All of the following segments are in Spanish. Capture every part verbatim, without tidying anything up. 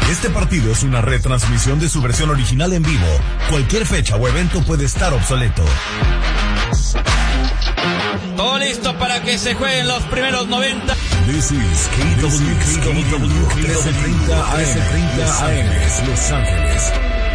Este partido es una retransmisión de su versión original en vivo. Cualquier fecha o evento puede estar obsoleto. Todo listo para que se jueguen los primeros noventa. This is K W K W trece treinta A M, Los Ángeles.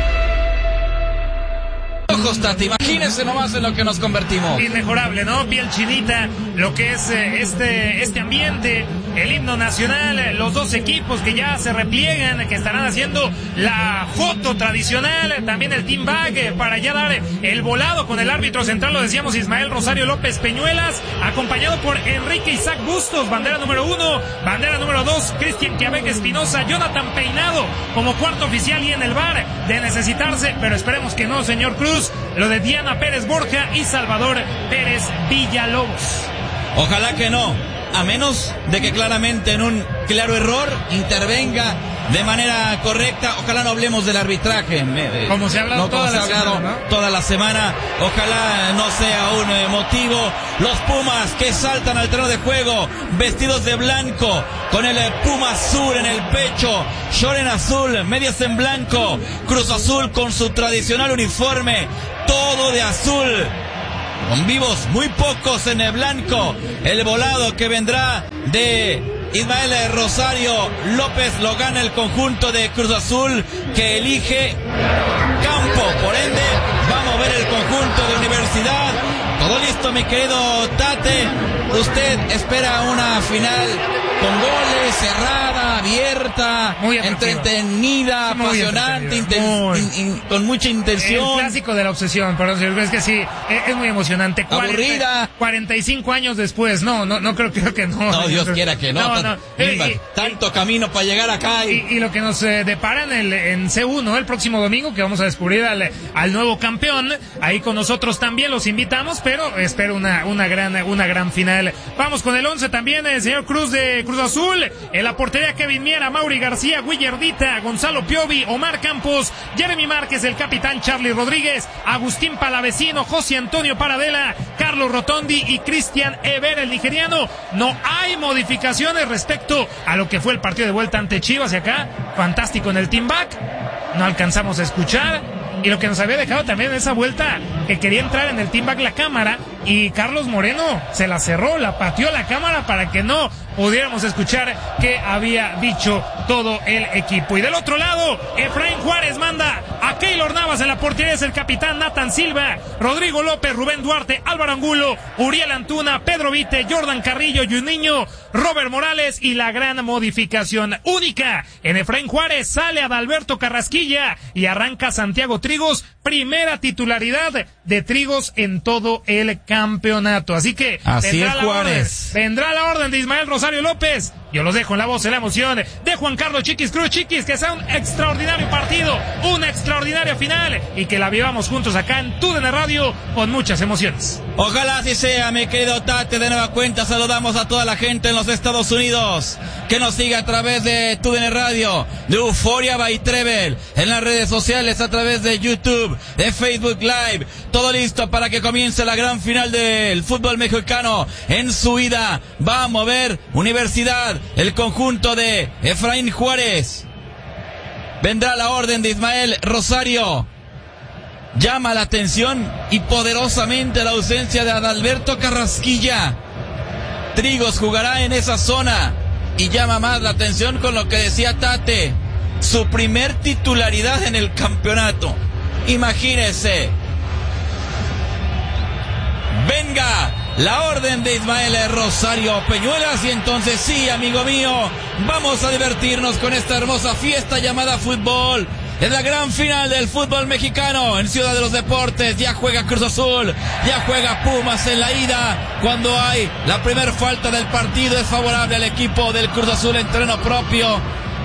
Ojos, Tati, imagínense nomás en lo que nos convertimos. Inmejorable, ¿no? Piel chinita, lo que es eh, este, este ambiente, el himno nacional, los dos equipos que ya se repliegan, que estarán haciendo la foto tradicional, también el team bag eh, para ya dar el volado con el árbitro central, lo decíamos, Ismael Rosario López Peñuelas, acompañado por Enrique Isaac Bustos, bandera número uno, bandera número dos, Cristian Quiabec Espinosa, Jonathan Peinado como cuarto oficial y en el V A R de necesitarse, pero esperemos que no, señor Cruz, lo de Diana Pérez Borja y Salvador Pérez Villalobos. Ojalá que no, a menos de que claramente en un claro error intervenga de manera correcta. Ojalá no hablemos del arbitraje, como se ha hablado, no, toda, se la ha hablado semana, ¿no? toda la semana. Ojalá no sea un eh, motivo. Los Pumas que saltan al terreno de juego vestidos de blanco, con el eh, Puma azul en el pecho, short en azul, medias en blanco, Cruz Azul con su tradicional uniforme, todo de azul, con vivos muy pocos en el blanco. El volado que vendrá de Ismael Rosario López lo gana el conjunto de Cruz Azul, que elige campo. Por ende, vamos a ver el conjunto de Universidad. Todo listo, mi querido Tate. Usted espera una final con goles, cerrada, abierta, muy entretenida, muy apasionante, inten- muy. In, in, con mucha intención. El clásico de la obsesión, perdón, es que sí, es, es muy emocionante. Aburrida. cuarenta y cinco años después, no, no, no creo, creo que no. No, Dios creo, quiera que no. no, no. Tan, y, tanto y, camino para llegar acá. Y, y, y lo que nos eh, depara en, el, en C uno el próximo domingo, que vamos a descubrir al, al nuevo campeón, ahí con nosotros también los invitamos, pero espero una, una gran, una gran final. Vamos con el once también, el señor Cruz de Cruz Azul, en la portería Kevin Miera, Mauri García, Guillardita, Gonzalo Piovi, Omar Campos, Jeremy Márquez, el capitán Charlie Rodríguez, Agustín Palavecino, José Antonio Paradela, Carlos Rotondi y Cristian Ever, el nigeriano. No hay modificaciones respecto a lo que fue el partido de vuelta ante Chivas, y acá, fantástico en el team back, no alcanzamos a escuchar. Y lo que nos había dejado también en esa vuelta, que quería entrar en el team back la cámara, y Carlos Moreno se la cerró, la pateó la cámara para que no pudiéramos escuchar qué había dicho todo el equipo. Y del otro lado, Efraín Juárez manda a Keylor Navas en la portería, es el capitán Nathan Silva, Rodrigo López, Rubén Duarte, Álvaro Angulo, Uriel Antuna, Pedro Vite, Jordan Carrillo, Juninho, Robert Morales, y la gran modificación única en Efraín Juárez, sale Adalberto Carrasquilla y arranca Santiago Trigos, primera titularidad de Trigos en todo el campeonato. Así que así vendrá es, la Juárez. orden, vendrá la orden de Ismael Rosario López. Yo los dejo en la voz de la emoción de Juan Carlos Chiquis Cruz. Chiquis, que sea un extraordinario partido, una extraordinaria final, y que la vivamos juntos acá en T U D N Radio con muchas emociones. Ojalá así sea, mi querido Tate. De nueva cuenta saludamos a toda la gente en los Estados Unidos que nos sigue a través de T U D N Radio, de Euforia by Trevel, en las redes sociales, a través de YouTube, de Facebook Live. Todo listo para que comience la gran final del fútbol mexicano en su ida. Va a mover Universidad, el conjunto de Efraín Juárez. Vendrá la orden de Ismael Rosario. Llama la atención y poderosamente la ausencia de Adalberto Carrasquilla. Trigos jugará en esa zona y llama más la atención con lo que decía Tate, su primer titularidad en el campeonato. Imagínese. Venga la orden de Ismael Rosario Peñuelas, y entonces sí, amigo mío, vamos a divertirnos con esta hermosa fiesta llamada fútbol. Es la gran final del fútbol mexicano en Ciudad de los Deportes. Ya juega Cruz Azul, ya juega Pumas en la ida. Cuando hay la primer falta del partido, es favorable al equipo del Cruz Azul en terreno propio.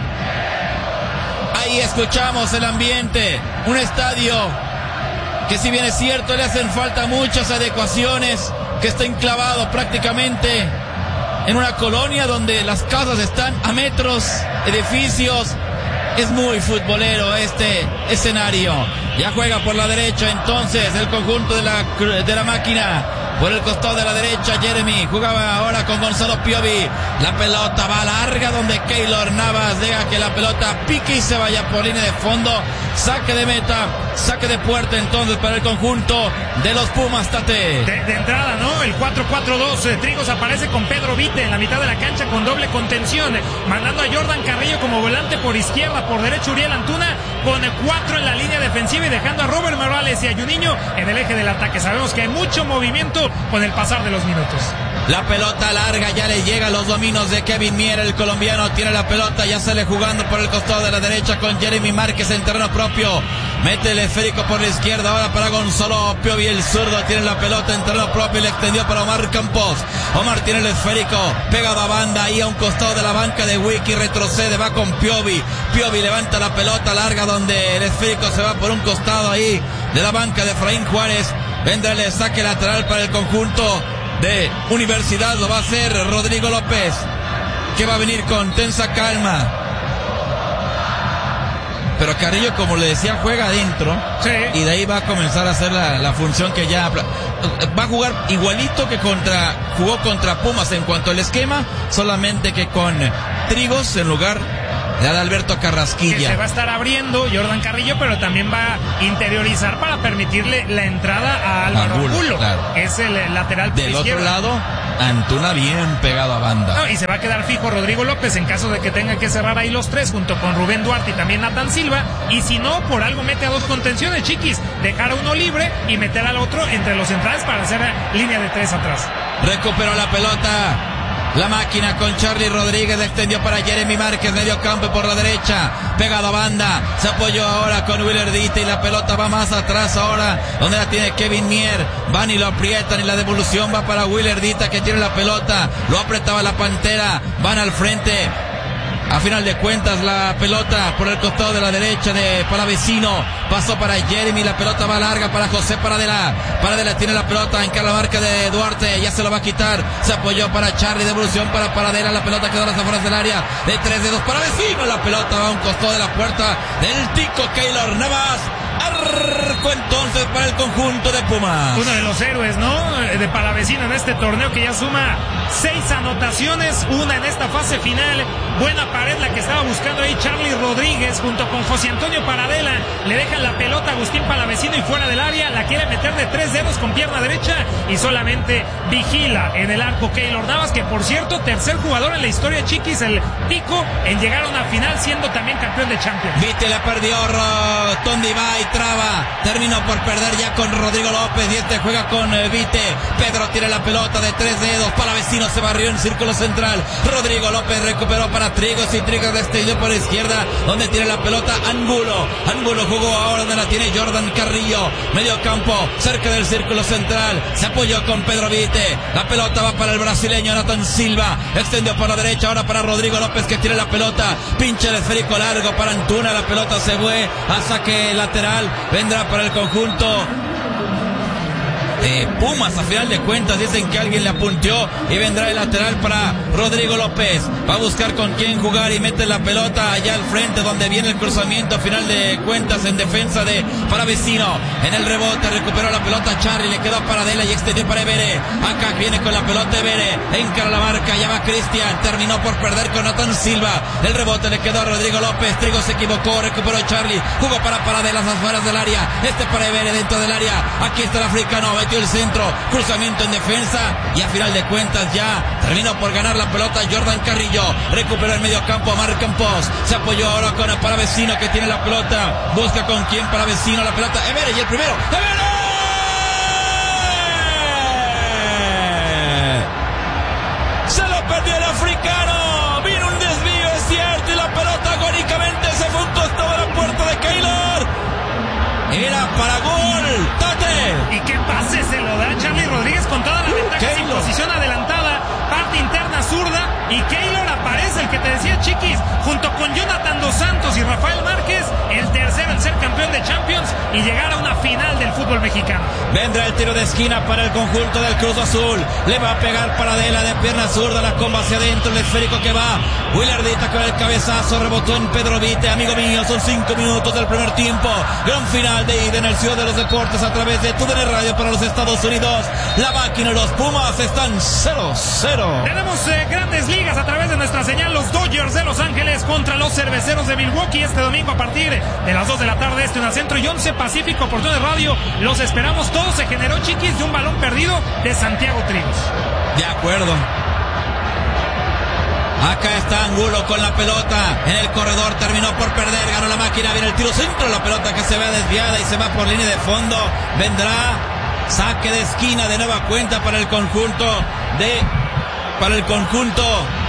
Ahí escuchamos el ambiente, un estadio que, si bien es cierto, le hacen falta muchas adecuaciones, que está enclavado prácticamente en una colonia donde las casas están a metros, edificios. Es muy futbolero este escenario. Ya juega por la derecha entonces el conjunto de la, de la máquina. por el costado de la derecha. Jeremy jugaba ahora con Gonzalo Piovi. La pelota va larga donde Keylor Navas deja que la pelota pique y se vaya por línea de fondo. Saque de meta, saque de puerta entonces para el conjunto de los Pumas, Tate. De, de entrada, ¿no? El cuatro cuatro dos. Eh, Trigos aparece con Pedro Vite en la mitad de la cancha con doble contención, mandando a Jordan Carrillo como volante por izquierda, por derecho Uriel Antuna, con cuatro en la línea defensiva y dejando a Robert Morales y a Juninho en el eje del ataque. Sabemos que hay mucho movimiento con el pasar de los minutos. La pelota larga ya le llega a los dominios de Kevin Mier, el colombiano tiene la pelota, ya sale jugando por el costado de la derecha con Jeremy Márquez en terreno propio, mete el esférico por la izquierda ahora para Gonzalo Piovi, el zurdo tiene la pelota en terreno propio y le extendió para Omar Campos. Omar tiene el esférico, pegado a banda ahí a un costado de la banca de Wiki, retrocede, va con Piovi, Piovi levanta la pelota larga donde el esférico se va por un costado ahí de la banca de Efraín Juárez, vendrá el saque lateral para el conjunto de Universidad, lo va a hacer Rodrigo López, que va a venir con tensa calma. Pero Carrillo, como le decía, juega adentro, sí, y de ahí va a comenzar a hacer la, la función que ya va a jugar igualito que contra jugó contra Pumas en cuanto al esquema, solamente que con Trigos en lugar de Alberto Carrasquilla. Que se va a estar abriendo Jordan Carrillo, pero también va a interiorizar para permitirle la entrada a Álvaro Angulo, Angulo, claro. que es el lateral por Del izquierda. otro lado, Antuna bien pegado a banda. No, y se va a quedar fijo Rodrigo López en caso de que tenga que cerrar ahí los tres junto con Rubén Duarte y también Nathan Silva, y si no, por algo mete a dos contenciones, Chiquis, dejar a uno libre y meter al otro entre los centrales para hacer línea de tres atrás. Recuperó la pelota la máquina con Charlie Rodríguez, extendió para Jeremy Márquez, medio campo por la derecha, pegado a banda, se apoyó ahora con Willer Dita y la pelota va más atrás ahora, donde la tiene Kevin Mier, van y lo aprietan y la devolución va para Willer Dita, que tiene la pelota, lo apretaba la Pantera, van al frente. A final de cuentas la pelota por el costado de la derecha de Palavecino, pasó para Jeremy, la pelota va larga para José Paradela, Paradela tiene la pelota en la marca de Duarte, ya se lo va a quitar, se apoyó para Charlie, devolución para Paradela, la pelota quedó a las afueras del área, de tres dedos Palavecino, la pelota va a un costado de la puerta del tico Keylor Navas. Arco entonces para el conjunto de Pumas. Uno de los héroes, ¿no? De Palavecino en este torneo, que ya suma seis anotaciones, una en esta fase final. Buena pared la que estaba buscando ahí Charlie Rodríguez junto con José Antonio Paradela. Le dejan la pelota a Agustín Palavecino y fuera del área la quiere meter de tres dedos con pierna derecha y solamente vigila en el arco Keylor Navas, que por cierto, tercer jugador en la historia, Chiquis, el tico, en llegar a una final siendo también campeón de Champions. Vite la perdió Tondi va y traba, terminó por perder ya con Rodrigo López y este juega con eh, Vite. Pedro tira la pelota de tres dedos, Palavecino se barrió en círculo central, Rodrigo López recuperó para Trigos y Trigos extendió por la izquierda, donde tiene la pelota Angulo, Angulo jugó ahora donde la tiene Jordan Carrillo, medio campo, cerca del círculo central, se apoyó con Pedro Vite, la pelota va para el brasileño Nathan Silva, extendió por la derecha ahora para Rodrigo López, que tiene la pelota, pinche el esférico largo para Antuna, la pelota se fue a saque lateral, vendrá para el conjunto de Pumas. A final de cuentas dicen que alguien le apunteó y vendrá el lateral para Rodrigo López, va a buscar con quién jugar y mete la pelota allá al frente donde viene el cruzamiento. A final de cuentas en defensa de Palavecino, en el rebote recuperó la pelota Charlie, le quedó para Adela y extendió para Evere, acá viene con la pelota Evere, encara la marca, ya va Cristian, terminó por perder con Nathan Silva, el rebote le quedó a Rodrigo López, Trigo se equivocó, recuperó Charlie, jugó para Paradela las afueras del área, este para Evere dentro del área, aquí está el africano, metió el centro, cruzamiento en defensa y a final de cuentas ya terminó por ganar la pelota Jordan Carrillo, recuperó el medio campo a Mar Campos, se apoyó ahora con el Palavecino, que tiene la pelota, busca con quién Palavecino, la pelota Evere y el primero, ¡Evere! Se lo perdió el africano, vino un desvío, es cierto, y la pelota agónicamente se fue un costado de la puerta de Keylor, era para gol, Tate. ¿Y qué pase se lo da Charlie Rodríguez con toda la ventaja sin posición adelantada, parte interna zurda, y Keylor aparece, el que te decía, Chiquis, junto con Jonathan Dos Santos y Rafael Márquez, el tercero en ser campeón de Champions y llegar a una final del fútbol mexicano. mexicano. Vendrá el tiro de esquina para el conjunto del Cruz Azul. Le va a pegar Paradela de pierna zurda, la comba hacia adentro, el esférico que va. Willardita con el cabezazo, rebotó en Pedro Vite. Amigo mío, son cinco minutos del primer tiempo. Gran final de ida en el Ciudad de los Deportes a través de T U D N Radio para los Estados Unidos. La máquina y los Pumas están cero cero. Tenemos eh, grandes ligas a través de nuestra señal. Los Dodgers de Los Ángeles contra los Cerveceros de Milwaukee este domingo a partir de las dos de la tarde, este en el centro y once Pacífico por T U D N Radio. Los esperamos. Todo se generó, chiquis, de un balón perdido de Santiago Trigos. De acuerdo. Acá está Angulo con la pelota en el corredor, terminó por perder, ganó la máquina, viene el tiro centro, la pelota que se ve desviada y se va por línea de fondo. Vendrá saque de esquina de nueva cuenta para el conjunto de para el conjunto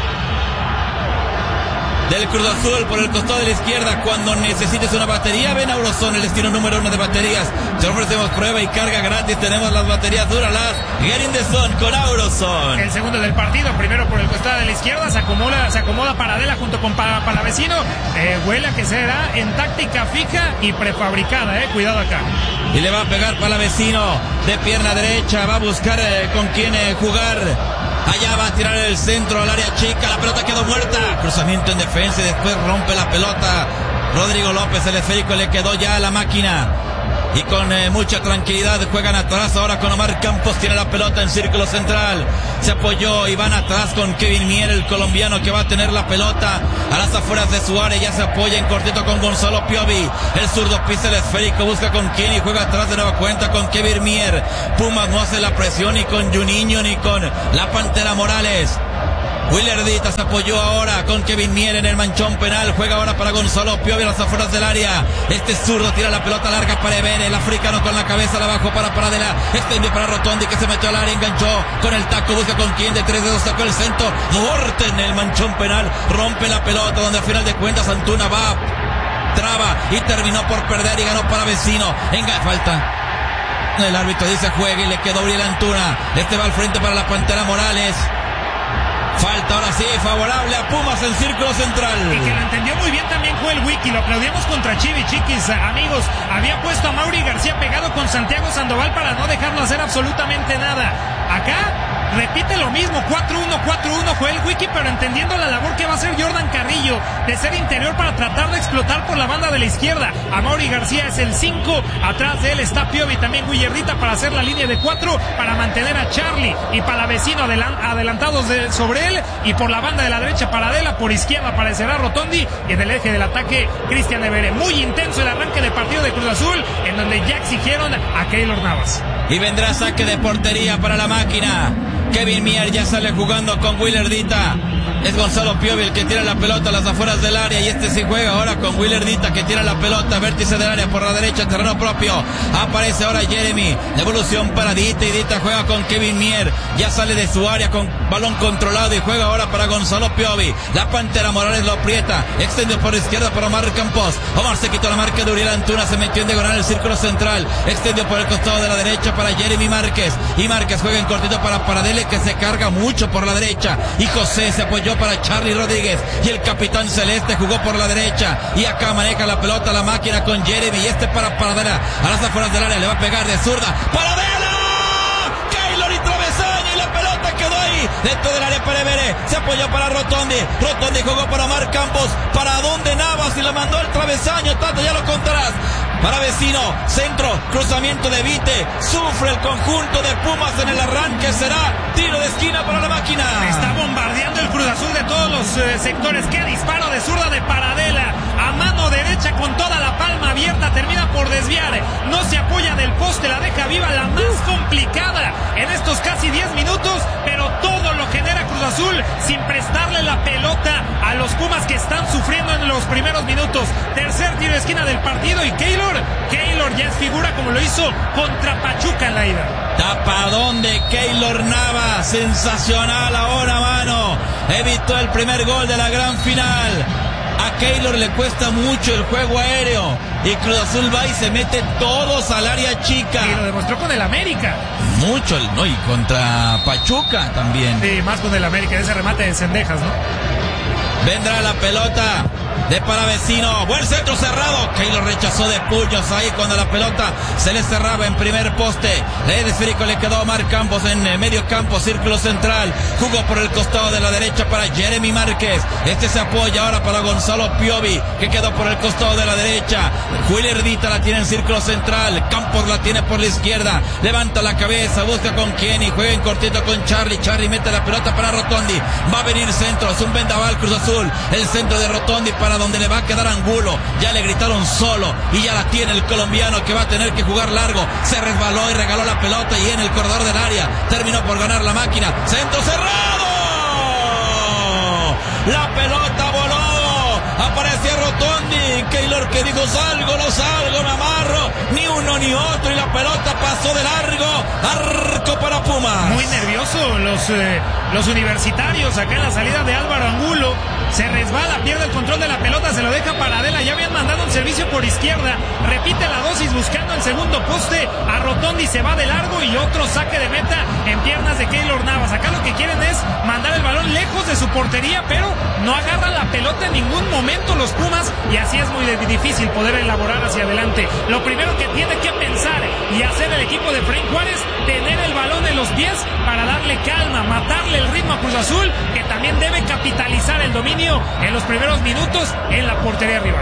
del Cruz Azul por el costado de la izquierda. Cuando necesites una batería, ven a Auroson, el destino número uno de baterías. Te ofrecemos prueba y carga gratis. Tenemos las baterías Duralas Get in the Zone con Auroson. El segundo del partido, primero por el costado de la izquierda, se acomoda, se acomoda Paradela junto con pa, Palavecino. Eh, huele a que será en táctica fija y prefabricada, eh. Cuidado acá. Y le va a pegar Palavecino de pierna derecha. Va a buscar eh, con quién eh, jugar. Allá va a tirar el centro al área chica. La pelota quedó muerta. Cruzamiento en defensa y después rompe la pelota. Rodrigo López, el esférico le quedó ya a la máquina. Y con eh, mucha tranquilidad juegan atrás ahora con Omar Campos. Tiene la pelota en círculo central. Se apoyó y van atrás con Kevin Mier, el colombiano, que va a tener la pelota a las afueras de su área. Ya se apoya en cortito con Gonzalo Piovi. El zurdo pisa el esférico, busca con quién y juega atrás de nueva cuenta con Kevin Mier. Pumas no hace la presión ni con Juninho ni con la Pantera Morales. Willardita se apoyó ahora con Kevin Mier en el manchón penal. Juega ahora para Gonzalo Piovi a las afueras del área. Este zurdo tira la pelota larga para Ebene. El africano con la cabeza la bajó para Paradela. Extendió para Rotondi que se metió al área. Enganchó con el taco. Busca con quien de tres dedos. Sacó el centro. Duarte en el manchón penal. Rompe la pelota donde al final de cuentas Antuna va. Traba y terminó por perder y ganó Palavecino. Enga falta. El árbitro dice juegue y le quedó Uriel Antuna. Este va al frente para la Pantera Morales. Falta ahora sí, favorable a Pumas en círculo central. Y que lo entendió muy bien también fue el Wiki. Lo aplaudíamos contra Chivi, chiquis, amigos. Había puesto a Mauri García pegado con Santiago Sandoval para no dejarlo hacer absolutamente nada. Acá repite lo mismo, cuatro uno, cuatro uno fue el Wiki, pero entendiendo la labor que va a hacer Jordan Carrillo de ser interior para tratar de explotar por la banda de la izquierda. A Mauri García es el cinco, atrás de él está Piovi, también Willardita para hacer la línea de cuatro, para mantener a Charlie y Palavecino adelant- adelantados de, sobre él, y por la banda de la derecha Paradela, por izquierda aparecerá Rotondi, y en el eje del ataque Cristian Evere. Muy intenso el arranque de partido de Cruz Azul, en donde ya exigieron a Keylor Navas. Y vendrá saque de portería para la máquina. Kevin Mier ya sale jugando con Willardita. Es Gonzalo Piovi el que tira la pelota a las afueras del área. Y este sí juega ahora con Willardita que tira la pelota. Vértice del área por la derecha, terreno propio. Aparece ahora Jeremy. Devolución para Dita y Dita juega con Kevin Mier. Ya sale de su área con balón controlado y juega ahora para Gonzalo Piovi. La Pantera Morales lo aprieta. Extendió por izquierda para Omar Campos. Omar se quitó la marca de Uriel Antuna. Se metió en diagonal el círculo central. Extendió por el costado de la derecha para Jeremy Márquez. Y Márquez juega en cortito para Paradela que se carga mucho por la derecha. Y José se apoyó para Charlie Rodríguez. Y el capitán celeste jugó por la derecha. Y acá maneja la pelota la máquina con Jeremy. Y este para Paradela. A las afueras del área le va a pegar de zurda. ¡Paradela! Keylor y travesaño. Y la pelota quedó ahí dentro del área para Evere. Se apoyó para Rotondi. Rotondi jugó para Omar Campos. ¿Para dónde Navas? Y le mandó el travesaño. Tanto ya lo contarás. Para Vecino, centro, cruzamiento de Vite, sufre el conjunto de Pumas en el arranque, será tiro de esquina para la máquina. Está bombardeando el Cruz Azul de todos los eh, sectores. Qué disparo de zurda de Paradela, a mano derecha con toda la palma abierta, termina por desviar, no se apoya del poste, la deja viva, la más complicada en estos casi diez minutos, pero todo lo genera Cruz Azul sin prestarle la pelota a los Pumas que están sufriendo en los primeros minutos. Tercer tiro de esquina del partido y Keylor Keylor ya es figura como lo hizo contra Pachuca en la ida. Tapadón de Keylor Navas, sensacional ahora, mano. Evitó el primer gol de la gran final. A Keylor le cuesta mucho el juego aéreo y Cruz Azul va y se mete todos al área chica. Y lo demostró con el América. Mucho, ¿no? Y contra Pachuca también. Sí, más con el América, ese remate de Cendejas, ¿no? Vendrá la pelota de Palavecino. Buen centro cerrado. Keylor rechazó de puños ahí cuando la pelota se le cerraba en primer poste. El esférico le quedó a Omar Campos en medio campo, círculo central. Jugó por el costado de la derecha para Jeremy Márquez. Este se apoya ahora para Gonzalo Piovi, que quedó por el costado de la derecha. Julio Erdita la tiene en círculo central. Campos la tiene por la izquierda. Levanta la cabeza, busca con quién y juega en cortito con Charlie. Charlie mete la pelota para Rotondi. Va a venir centro, es un vendaval Cruz Azul. El centro de Rotondi para donde le va a quedar Angulo. Ya le gritaron solo y ya la tiene el colombiano, que va a tener que jugar largo. Se resbaló y regaló la pelota y en el corredor del área terminó por ganar la máquina. Centro cerrado. La pelota voló. Aparecía Rotondi. Keylor que dijo: salgo, no salgo, me amarro. Ni uno ni otro y la pelota pasó de largo. Arco para Pumas. Muy nervioso los, eh, los universitarios acá en la salida de Álvaro Angulo. Se resbala, pierde el control de la pelota, se lo deja para Adela. Ya habían mandado un servicio por izquierda. Repite la dosis buscando el segundo poste. A Rotondi se va de largo y otro saque de meta en piernas de Keylor Navas. Acá lo que quieren es mandar el balón lejos de su portería, pero no agarran la pelota en ningún momento los Pumas y así es muy difícil poder elaborar hacia adelante. Lo primero que tiene que pensar y hacer el equipo de Efraín Juárez, tener el balón en los pies para darle calma, matarle el ritmo a Cruz Azul, que también debe capitalizar el dominio en los primeros minutos en la portería rival.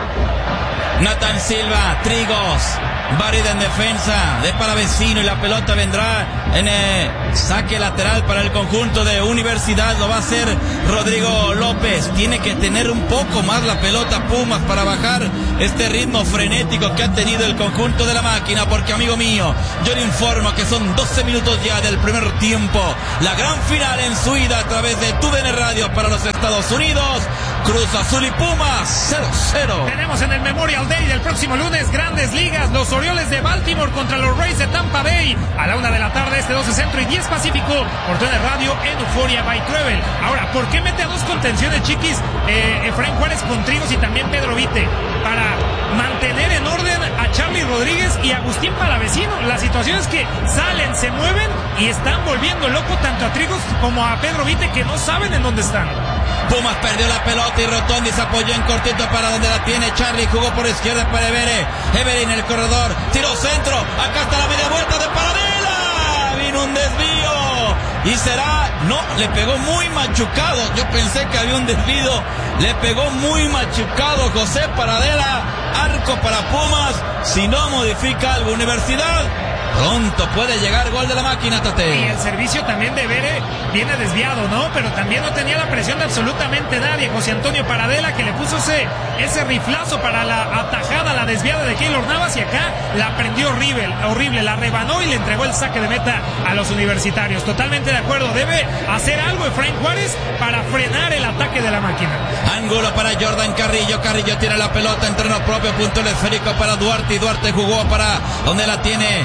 Nathan Silva, Trigos, Barrida en defensa de Palavecino y la pelota vendrá en eh, saque lateral para el conjunto de Universidad. Lo va a hacer Rodrigo López. Tiene que tener un poco más la pelota Pumas para bajar este ritmo frenético que ha tenido el conjunto de la máquina, porque amigo mío, yo le informo que son doce minutos ya del primer tiempo. La gran final en su ida a través de T U D N Radio para los Estados Unidos. Cruz Azul y Pumas cero cero. Tenemos en el Memorial Day del próximo lunes Grandes Ligas, los Orioles de Baltimore contra los Rays de Tampa Bay a la una de la tarde, este doce Centro y diez Pacífico por T U D N Radio en Euphoria by Travel. Ahora, ¿por qué mete a dos contenciones, chiquis? Eh, Efraín Juárez con Trigos y también Pedro Vite, para mantener en orden a Charlie Rodríguez y Agustín Palavecino. La situación es que salen, se mueven y están volviendo loco tanto a Trigos como a Pedro Vite, que no saben en dónde están. Pumas perdió la pelota y Rotondi se apoyó en cortito para donde la tiene Charlie. Jugó por izquierda para Evere. Evere en el corredor. Tiró centro. Acá está la media vuelta de Paradela. Vino un desvío. Y será... No, le pegó muy machucado. Yo pensé que había un desvío. Le pegó muy machucado José Paradela. Arco para Pumas. Si no modifica algo Universidad, pronto puede llegar gol de la máquina, Tate. Y el servicio también de Vere viene desviado, ¿no? Pero también no tenía la presión de absolutamente nadie. José Antonio Paradela, que le puso ese, ese riflazo para la atajada, la desviada de Keylor Navas, y acá la prendió horrible, horrible, la rebanó y le entregó el saque de meta a los universitarios. Totalmente de acuerdo, debe hacer algo Efraín Juárez para frenar el ataque de la máquina. Ángulo para Jordan Carrillo. Carrillo tiene la pelota en terreno propio, punto el esférico para Duarte, y Duarte jugó para donde la tiene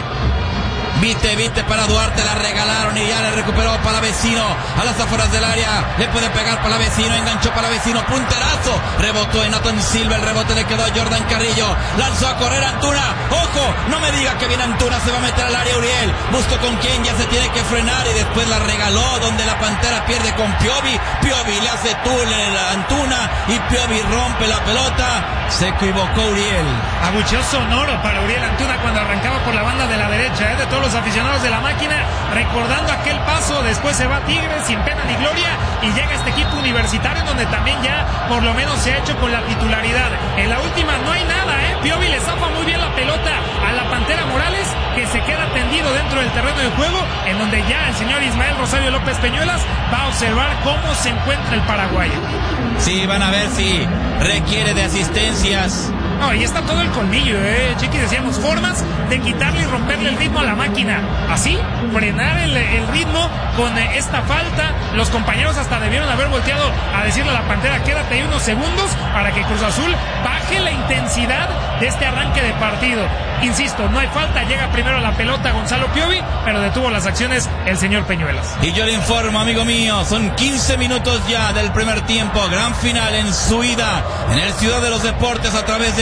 Vite, Vite para Duarte, la regalaron y ya le recuperó Palavecino a las afueras del área. Le puede pegar Palavecino, enganchó Palavecino, punterazo, rebotó en Nathan Silva, el rebote le quedó a Jordan Carrillo, lanzó a correr Antuna. Ojo, no me diga que viene Antuna, se va a meter al área Uriel, buscó con quién, ya se tiene que frenar y después la regaló donde la Pantera pierde con Piovi. Piovi le hace túnel a Antuna y Piovi rompe la pelota. Se equivocó Uriel. Abucheo sonoro para Uriel Antuna cuando arrancaba por la banda de la derecha, ¿eh? De todos los aficionados de la máquina, recordando aquel paso. Después se va Tigres sin pena ni gloria y llega este equipo universitario donde también ya por lo menos se ha hecho con la titularidad. En la última no hay nada, ¿eh? Piovi le zafa muy bien la pelota a la Pantera Morales, que se queda tendido dentro del terreno de juego, en donde ya el señor Ismael Rosario López Peñuelas va a observar cómo se encuentra el paraguayo. Sí, van a ver si requiere de asistencias. No, ahí está todo el colmillo, eh, Chiqui, decíamos, formas de quitarle y romperle el ritmo a la máquina. Así, frenar el, el ritmo con eh, esta falta. Los compañeros hasta debieron haber volteado a decirle a la Pantera, quédate ahí unos segundos para que Cruz Azul baje la intensidad de este arranque de partido. Insisto, no hay falta, llega primero la pelota Gonzalo Piovi, pero detuvo las acciones el señor Peñuelas. Y yo le informo, amigo mío, son quince minutos ya del primer tiempo, gran final en su ida en el Ciudad de los Deportes a través de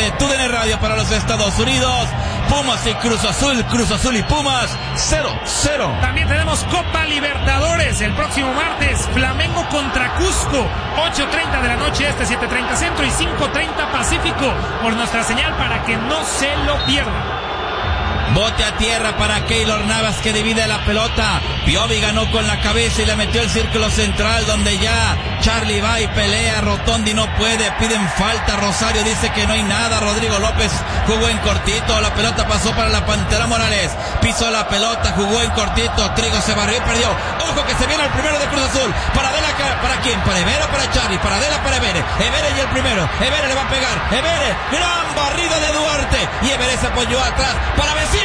de T U D N Radio para los Estados Unidos. Pumas y Cruz Azul, Cruz Azul y Pumas, cero cero. También tenemos Copa Libertadores el próximo martes, Flamengo contra Cusco, ocho treinta de la noche este, siete treinta centro y cinco treinta pacífico, por nuestra señal para que no se lo pierdan. Bote a tierra para Keylor Navas, que divide la pelota. Piovi ganó con la cabeza y le metió el círculo central, donde ya Charlie va y pelea. Rotondi no puede, piden falta. Rosario dice que no hay nada. Rodrigo López jugó en cortito. La pelota pasó para la Pantera Morales. Pisó la pelota, jugó en cortito. Trigo se barrió y perdió. Ojo que se viene el primero de Cruz Azul. Para Adela, ¿para quién? ¿Para Evere o para Charlie? Para Adela, para Evere. Evere y el primero. Evere le va a pegar. Evere, gran barrida de Duarte. Y Evere se apoyó atrás para Vecino.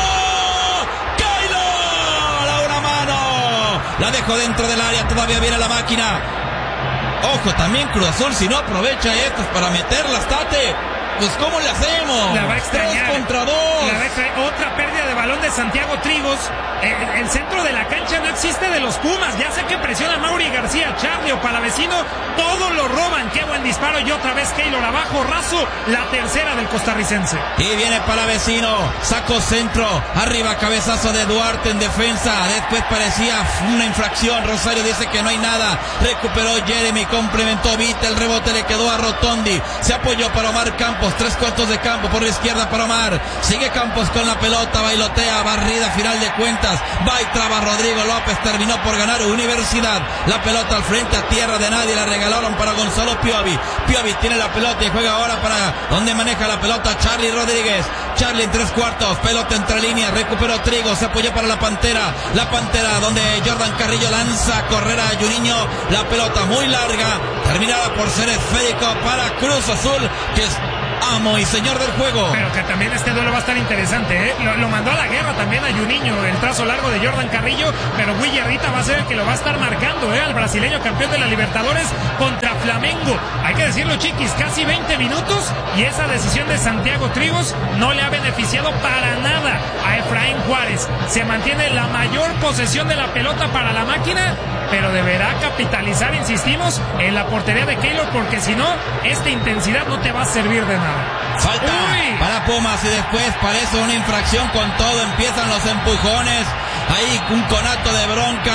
¡Keylor! A una mano. La dejó dentro del área. Todavía viene la máquina. Ojo, también Cruz Azul, si no aprovecha estas para meterlas, Tate, pues ¿cómo le hacemos? La va a extrañar. Tres contra dos. La va a extrañar. Otra pérdida de balón de Santiago Trigos. El, el centro de la cancha no existe de los Pumas. Ya sé que presiona Mauri García, Charlie o Palavecino. Todo lo roban. Qué buen disparo. Y otra vez Keylor abajo. Raso. La tercera del costarricense. Y viene Palavecino. Sacó centro. Arriba cabezazo de Duarte en defensa. Después parecía una infracción. Rosario dice que no hay nada. Recuperó Jeremy. Complementó Vita. El rebote le quedó a Rotondi. Se apoyó para Omar Campos. Tres cuartos de campo por la izquierda para Omar. Sigue Campos con la pelota. Bailotea. Barrida final de cuentas. Va y traba Rodrigo López. Terminó por ganar Universidad. La pelota al frente a tierra de nadie. La regalaron para Gonzalo Piovi. Piovi tiene la pelota y juega ahora para donde maneja la pelota Charlie Rodríguez. Charlie en tres cuartos. Pelota entre líneas. Recuperó Trigo. Se apoyó para la Pantera. La Pantera donde Jordan Carrillo lanza a correr a Juninho. La pelota muy larga. Terminada por ser esférico para Cruz Azul, que es amo y señor del juego. Pero que también este duelo va a estar interesante, ¿eh? Lo, lo mandó a la guerra también a Juninho, el trazo largo de Jordan Carrillo, pero Guillerrita va a ser el que lo va a estar marcando, ¿eh? Al brasileño campeón de la Libertadores contra Flamengo. Hay que decirlo, chiquis, casi veinte minutos y esa decisión de Santiago Trigos no le ha beneficiado para nada a Efraín Juárez. Se mantiene la mayor posesión de la pelota para la máquina, pero deberá capitalizar, insistimos, en la portería de Keylor, porque si no, esta intensidad no te va a servir de nada. Falta Uy. para Pumas y después parece una infracción con todo. Empiezan los empujones. Ahí un conato de bronca.